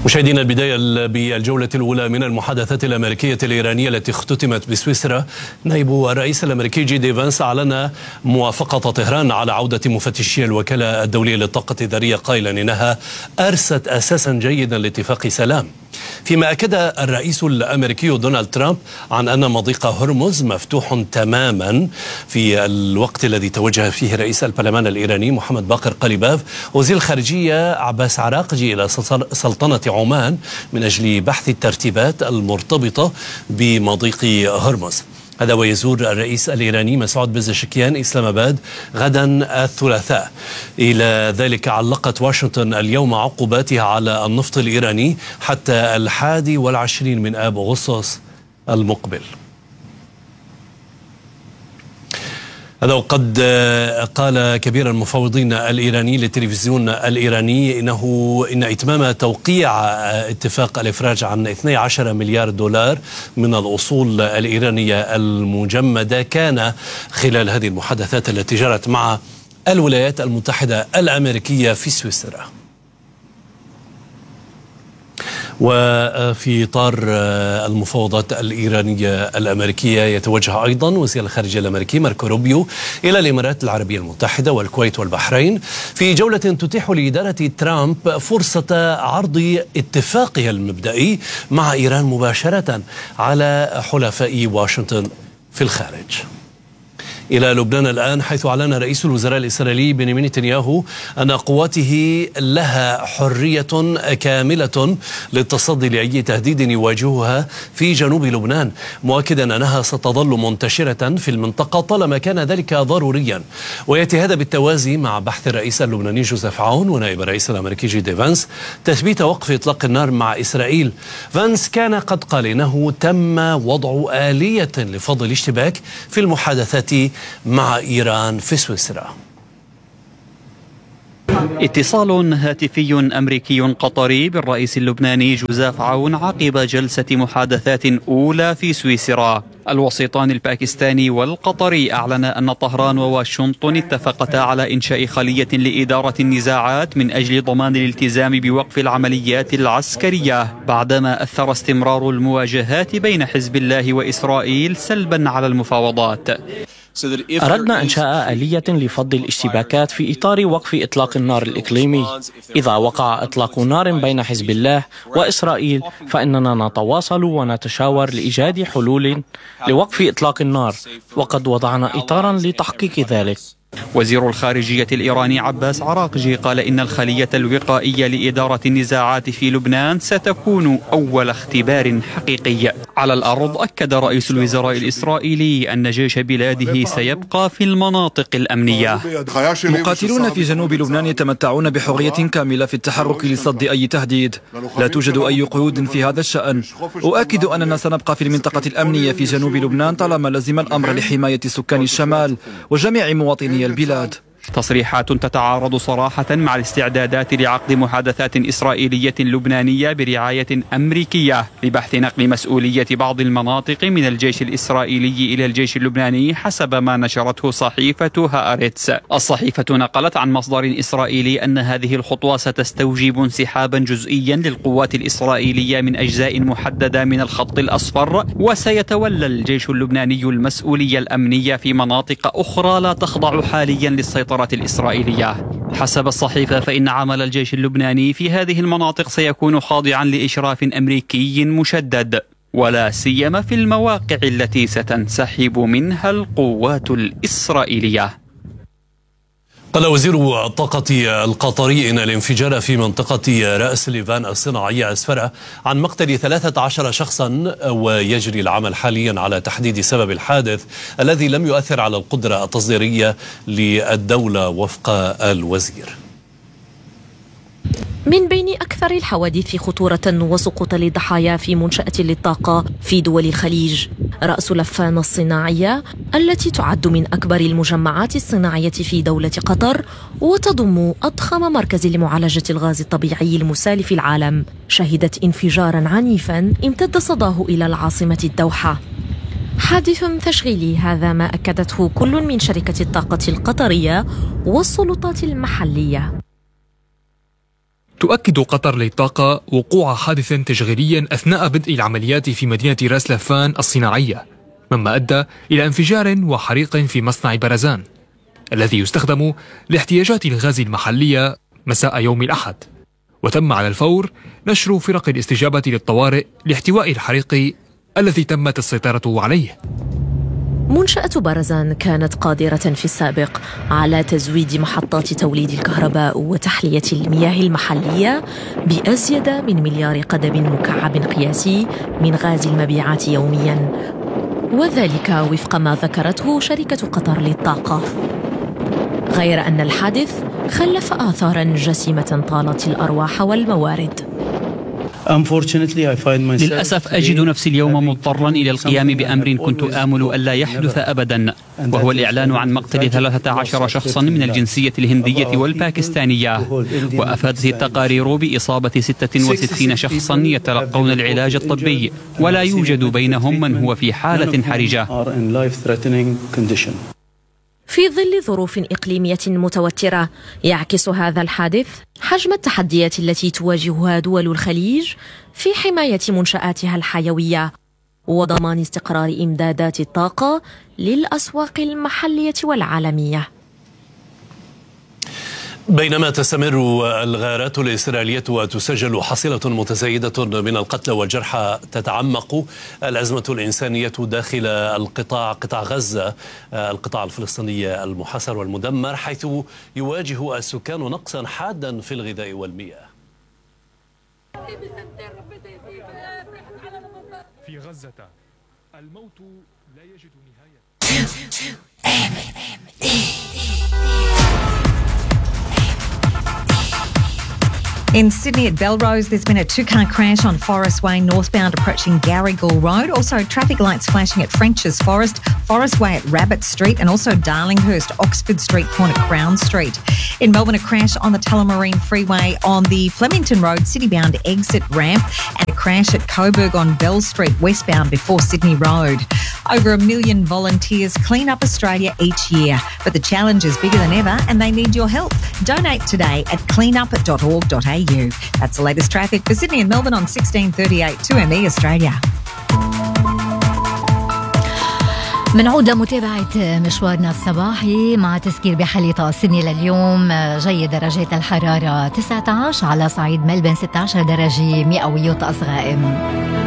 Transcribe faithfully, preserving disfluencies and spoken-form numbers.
مشاهدينا، البداية بالجولة الأولى من المحادثات الأمريكية الإيرانية التي اختتمت بسويسرا. نائب الرئيس الأمريكي جي دي فانس أعلن موافقة طهران على عودة مفتشي الوكالة الدولية للطاقة الذرية، قائلا إنها أرست أساسا جيدا لاتفاق سلام. فيما أكد الرئيس الأمريكي دونالد ترامب عن أن مضيق هرمز مفتوح تماما في الوقت الذي توجه فيه رئيس البرلمان الإيراني محمد باقر قليباف وزير الخارجية عباس عراقجي إلى سلطنة عمان من أجل بحث الترتيبات المرتبطة بمضيق هرمز. هذا ويزور الرئيس الإيراني مسعود بزشكيان إسلام آباد غدا الثلاثاء. إلى ذلك علقت واشنطن اليوم عقوباتها على النفط الإيراني حتى الحادي والعشرين من آب أغسطس المقبل. هذا وقد قال كبير المفوضين الإيراني للتلفزيون الإيراني إنه إن إتمام توقيع اتفاق الإفراج عن اثني عشر مليار دولار من الأصول الإيرانية المجمدة كان خلال هذه المحادثات التي جرت مع الولايات المتحدة الأمريكية في سويسرا. وفي إطار المفاوضات الإيرانية الأمريكية يتوجه أيضا وزير الخارجية الأمريكي ماركو روبيو إلى الإمارات العربية المتحدة والكويت والبحرين في جولة تتيح لإدارة ترامب فرصة عرض اتفاقها المبدئي مع إيران مباشرة على حلفاء واشنطن في الخارج. إلى لبنان الآن، حيث أعلن رئيس الوزراء الإسرائيلي بنيامين نتنياهو أن قواته لها حرية كاملة للتصدي لأي تهديد يواجهها في جنوب لبنان، مؤكدا أنها ستظل منتشرة في المنطقة طالما كان ذلك ضروريا. ويأتي هذا بالتوازي مع بحث الرئيس اللبناني جوزيف عون ونائب الرئيس الأمريكي جي دي فانس تثبيت وقف إطلاق النار مع إسرائيل. فانس كان قد قال إنه تم وضع آلية لفض الاشتباك في المحادثات مع إيران في سويسرا. اتصال هاتفي أمريكي قطري بالرئيس اللبناني جوزيف عون عقب جلسة محادثات أولى في سويسرا. الوسيطان الباكستاني والقطري أعلنا أن طهران وواشنطن اتفقتا على إنشاء خلية لإدارة النزاعات من أجل ضمان الالتزام بوقف العمليات العسكرية، بعدما أثر استمرار المواجهات بين حزب الله وإسرائيل سلبا على المفاوضات. أردنا إنشاء آلية لفض الاشتباكات في إطار وقف إطلاق النار الإقليمي. إذا وقع إطلاق نار بين حزب الله وإسرائيل فإننا نتواصل ونتشاور لإيجاد حلول لوقف إطلاق النار، وقد وضعنا إطارا لتحقيق ذلك. وزير الخارجية الإيراني عباس عراقجي قال إن الخلية الوقائية لإدارة النزاعات في لبنان ستكون أول اختبار حقيقي. على الأرض أكد رئيس الوزراء الإسرائيلي أن جيش بلاده سيبقى في المناطق الأمنية. مقاتلون في جنوب لبنان يتمتعون بحرية كاملة في التحرك لصد أي تهديد، لا توجد أي قيود في هذا الشأن. أؤكد أننا سنبقى في المنطقة الأمنية في جنوب لبنان طالما لزم الأمر لحماية سكان الشمال وجميع مواطني البلاد. تصريحات تتعارض صراحة مع الاستعدادات لعقد محادثات إسرائيلية لبنانية برعاية أمريكية لبحث نقل مسؤولية بعض المناطق من الجيش الإسرائيلي إلى الجيش اللبناني، حسب ما نشرته صحيفة هآرتس. الصحيفة نقلت عن مصدر إسرائيلي أن هذه الخطوة ستستوجب انسحابا جزئيا للقوات الإسرائيلية من أجزاء محددة من الخط الأصفر، وسيتولى الجيش اللبناني المسؤولية الأمنية في مناطق أخرى لا تخضع حاليا للسيطرة الإسرائيلية. حسب الصحيفة فإن عمل الجيش اللبناني في هذه المناطق سيكون خاضعا لإشراف أمريكي مشدد، ولا سيما في المواقع التي ستنسحب منها القوات الإسرائيلية. قال وزير الطاقة القطري إن الانفجار في منطقة رأس ليفان الصناعية أسفر عن مقتل ثلاثة عشر شخصا، ويجري العمل حاليا على تحديد سبب الحادث الذي لم يؤثر على القدرة التصديرية للدولة وفق الوزير. من بين أكثر الحوادث خطورة وسقوطا للضحايا في منشأة للطاقة في دول الخليج رأس لفان الصناعية، التي تعد من أكبر المجمعات الصناعية في دولة قطر وتضم أضخم مركز لمعالجة الغاز الطبيعي المسال في العالم، شهدت انفجارا عنيفا امتد صداه إلى العاصمة الدوحة. حادث تشغيلي، هذا ما أكدته كل من شركة الطاقة القطرية والسلطات المحلية. تؤكد قطر للطاقة وقوع حادث تشغيلي أثناء بدء العمليات في مدينة راس لفان الصناعية، مما أدى إلى انفجار وحريق في مصنع برزان الذي يستخدم لاحتياجات الغاز المحلية مساء يوم الأحد. وتم على الفور نشر فرق الاستجابة للطوارئ لاحتواء الحريق الذي تمت السيطرة عليه. منشأة برزان كانت قادرة في السابق على تزويد محطات توليد الكهرباء وتحلية المياه المحلية بأزيد من مليار قدم مكعب قياسي من غاز المبيعات يومياً، وذلك وفق ما ذكرته شركة قطر للطاقة. غير أن الحادث خلف آثاراً جسيمة طالت الأرواح والموارد. للأسف أجد نفسي اليوم مضطرا إلى القيام بأمر كنت آمل ألا يحدث أبدا، وهو الإعلان عن مقتل ثلاثة عشر شخصا من الجنسية الهندية والباكستانية. وأفادت التقارير بإصابة ستة وستين شخصا يتلقون العلاج الطبي، ولا يوجد بينهم من هو في حالة حرجة. في ظل ظروف إقليمية متوترة، يعكس هذا الحادث حجم التحديات التي تواجهها دول الخليج في حماية منشآتها الحيوية وضمان استقرار إمدادات الطاقة للأسواق المحلية والعالمية. بينما تستمر الغارات الإسرائيلية وتسجل حصيلة متزايدة من القتلى والجرحى، تتعمق الأزمة الإنسانية داخل القطاع قطاع غزة، القطاع الفلسطيني المحاصر والمدمر، حيث يواجه السكان نقصا حادا في الغذاء والمياه. في غزة الموت لا يجد نهاية. In Sydney at Belrose, there's been a two-car crash on Forest Way northbound approaching Garrigal Road. Also, traffic lights flashing at French's Forest, Forest Way at Rabbit Street, and also Darlinghurst, Oxford Street corner Crown Street. In Melbourne, a crash on the Tullamarine Freeway on the Flemington Road city-bound exit ramp, and a crash at Coburg on Bell Street westbound before Sydney Road. Over a million volunteers clean up Australia each year, but the challenge is bigger than ever and they need your help. Donate today at clean up dot org dot a u. That's the latest traffic for Sydney and Melbourne on sixteen thirty-eight two M E Australia. منعود لمتابعة مشوارنا الصباحي مع تذكير بحالة طقس سيدني لليوم. جيد درجات الحرارة تسعة عشر، على صعيد ملبن ستة عشر درجة مئوية، طقس غائم.